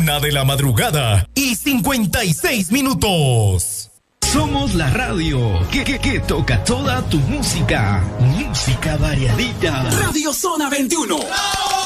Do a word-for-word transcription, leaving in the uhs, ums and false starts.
Una de la madrugada y cincuenta y seis minutos. Somos la radio que, que, que toca toda tu música. Música variadita. Radio Zona veintiuno.